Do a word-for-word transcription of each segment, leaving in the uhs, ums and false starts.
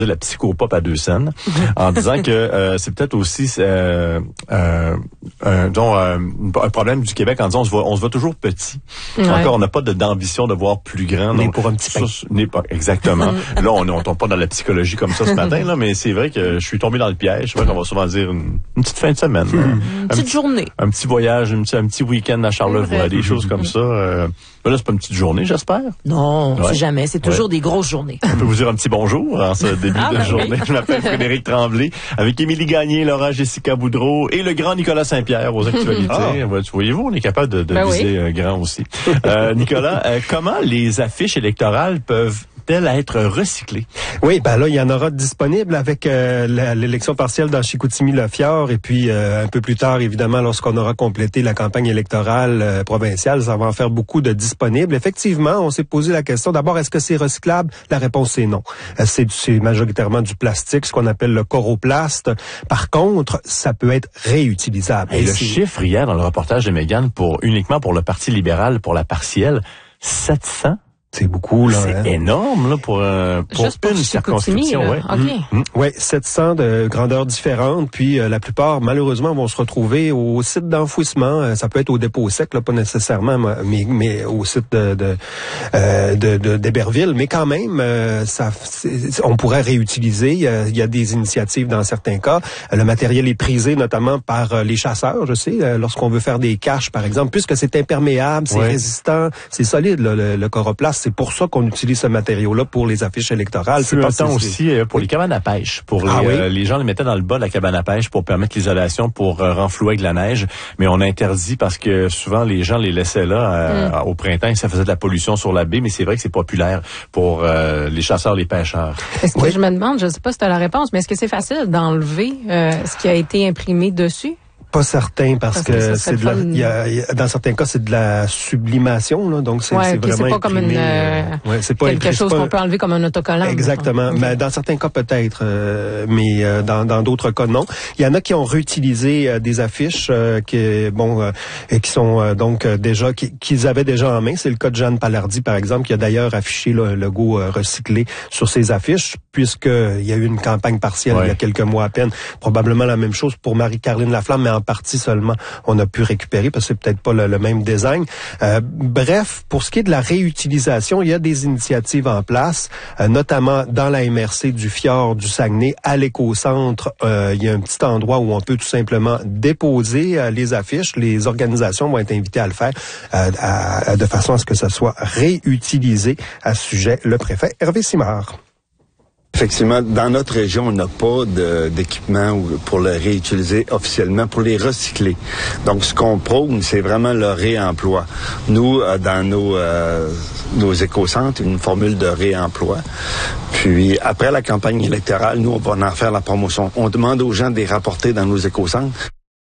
de la psychopop à deux scènes, en disant que euh, c'est peut-être aussi euh, euh, un, disons, euh, un problème du Québec, en disant on se voit, on se voit toujours petit. Ouais. Encore, on n'a pas de, d'ambition de voir plus grand. Né donc, pour un petit pain. N'est pas exactement. Là, on ne tombe pas dans la psychologie comme ça ce matin, là, mais c'est vrai que je suis tombé dans le piège. C'est vrai qu'on va souvent dire une, une petite fin de semaine, mmh. euh, une petite petit, journée, un petit voyage, un petit, un petit week-end à Charlevoix, des mmh. choses comme mmh. ça. Euh, ben là, c'est pas une petite journée, j'espère. Non, ouais. c'est jamais. C'est toujours ouais. des grosses journées. On peut vous dire un petit bonjour en ce début ah, de ben journée. Oui. Je m'appelle Frédéric Tremblay, avec Émilie Gagné, Laurent Jessica Boudreau et le grand Nicolas Saint-Pierre aux actualités. Ah. Voyez-vous, on est capable de, de ben viser oui. grand aussi. Euh, Nicolas, euh, comment les affiches électorales peuvent elles être recyclées? Oui, ben là, il y en aura disponible avec euh, la, l'élection partielle dans Chicoutimi-Le-Fjord et puis euh, un peu plus tard, évidemment, lorsqu'on aura complété la campagne électorale euh, provinciale, ça va en faire beaucoup de disponibles. Effectivement, on s'est posé la question, d'abord, est-ce que c'est recyclable? La réponse est non. Euh, c'est, c'est majoritairement du plastique, ce qu'on appelle le coroplaste. Par contre, ça peut être réutilisable. Et, et le c'est... chiffre hier dans le reportage de Mégane, pour uniquement pour le Parti libéral, pour la partielle, sept cents. C'est beaucoup, là. C'est hein? énorme, là, pour, euh, pour, pour une circonscription, ouais. Okay. Mmh. Ouais, sept cents de grandeurs différentes, puis euh, la plupart, malheureusement, vont se retrouver au site d'enfouissement. Euh, ça peut être au dépôt sec, là, pas nécessairement, mais, mais au site de, de, euh, de, de d'Héberville. Mais quand même, euh, ça, on pourrait réutiliser. Il y, a, il y a des initiatives dans certains cas. Le matériel est prisé, notamment par euh, les chasseurs, je sais, euh, lorsqu'on veut faire des caches, par exemple, puisque c'est imperméable, c'est ouais. résistant, c'est solide, là, le, le coroplaste. C'est pour ça qu'on utilise ce matériau-là pour les affiches électorales. C'est pas temps aussi euh, pour les cabanes à pêche. Pour les, ah, oui? euh, les gens les mettaient dans le bas de la cabane à pêche pour permettre l'isolation, pour euh, renflouer avec la neige. Mais on a interdit parce que souvent les gens les laissaient là euh, mm. au printemps et ça faisait de la pollution sur la baie. Mais c'est vrai que c'est populaire pour euh, les chasseurs, les pêcheurs. Est-ce que oui. je me demande, je sais pas si tu as la réponse, mais est-ce que c'est facile d'enlever euh, ce qui a été imprimé dessus? Pas certain parce, parce que, que c'est de la, il y a, il y a, dans certains cas c'est de la sublimation là, donc c'est, ouais, c'est vraiment c'est pas imprimé, comme une euh, ouais, c'est pas quelque imprimé, chose pas, qu'on peut enlever comme un autocollant. Exactement, mais dans certains cas peut-être, euh, mais euh, dans, dans d'autres cas non. Il y en a qui ont réutilisé euh, des affiches euh, qui bon euh, et qui sont euh, donc euh, déjà qui, qu'ils avaient déjà en main. C'est le cas de Jeanne Palardy par exemple qui a d'ailleurs affiché là, un logo euh, recyclé sur ses affiches puisque il y a eu une campagne partielle ouais. il y a quelques mois à peine. Probablement la même chose pour Marie-Caroline Laflamme, mais en partie seulement. On a pu récupérer parce que c'est peut-être pas le, le même design. Euh, bref, pour ce qui est de la réutilisation, il y a des initiatives en place, euh, notamment dans la M R C du Fjord du Saguenay, à l'éco-centre. Euh, il y a un petit endroit où on peut tout simplement déposer euh, les affiches. Les organisations vont être invitées à le faire euh, à, à, de façon à ce que ça soit réutilisé. À ce sujet, le préfet Hervé Simard. Effectivement, dans notre région, on n'a pas de, d'équipement pour le réutiliser officiellement, pour les recycler. Donc, ce qu'on prône, c'est vraiment le réemploi. Nous, dans nos, euh, nos éco-centres, une formule de réemploi. Puis, après la campagne électorale, nous, on va en faire la promotion. On demande aux gens de les rapporter dans nos éco-centres.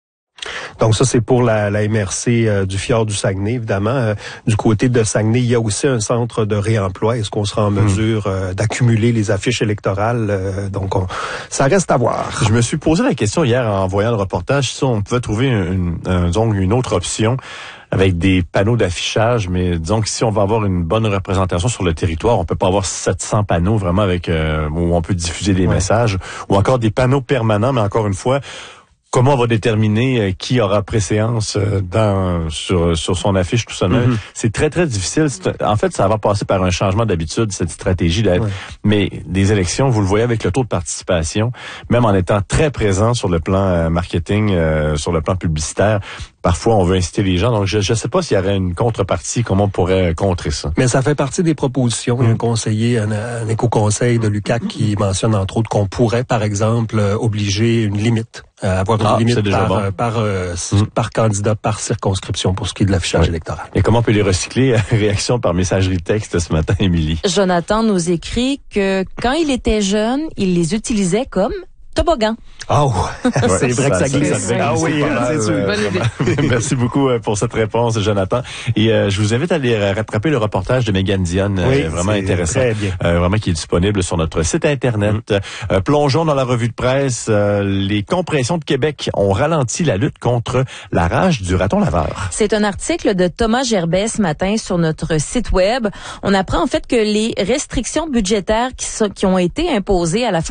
Donc ça, c'est pour la, la M R C euh, du Fjord du Saguenay, évidemment. Euh, du côté de Saguenay, il y a aussi un centre de réemploi. Est-ce qu'on sera en mesure euh, d'accumuler les affiches électorales? Euh, donc, on, ça reste à voir. Je me suis posé la question hier en voyant le reportage, si on pouvait trouver une, un, donc une autre option avec des panneaux d'affichage, mais disons que si on va avoir une bonne représentation sur le territoire, on peut pas avoir sept cents panneaux vraiment avec euh, où on peut diffuser des ouais. messages, ou encore des panneaux permanents, mais encore une fois, comment on va déterminer qui aura préséance dans sur sur son affiche, tout ça? Mm-hmm. C'est très, très difficile. C'est, en fait, ça va passer par un changement d'habitude, cette stratégie d'être. Ouais. Mais des élections, vous le voyez avec le taux de participation, même en étant très présent sur le plan marketing, euh, sur le plan publicitaire, parfois, on veut inciter les gens. Donc, je ne sais pas s'il y aurait une contrepartie, comment on pourrait contrer ça. Mais ça fait partie des propositions. Il y a un conseiller, un, un éco-conseil de l'U Q A C qui mentionne, entre autres, qu'on pourrait, par exemple, obliger une limite. Euh, avoir une ah, limite par, bon. euh, par, euh, mmh. par candidat, par circonscription pour ce qui est de l'affichage oui. électoral. Et comment on peut les recycler? Réaction par messagerie texte ce matin, Émilie. Jonathan nous écrit que quand il était jeune, il les utilisait comme toboggan. Oh, c'est vrai que ça glisse. Ah oui, c'est sûr. Merci beaucoup pour cette réponse, Jonathan. Et euh, je vous invite à aller rattraper le reportage de Mégane Dionne, oui, euh, vraiment intéressant, très bien. Euh, vraiment qui est disponible sur notre site internet. Mm. Euh, plongeons dans la revue de presse. Euh, les compressions de Québec ont ralenti la lutte contre la rage du raton laveur. C'est un article de Thomas Gerbet ce matin sur notre site web. On apprend en fait que les restrictions budgétaires qui, sont, qui ont été imposées à la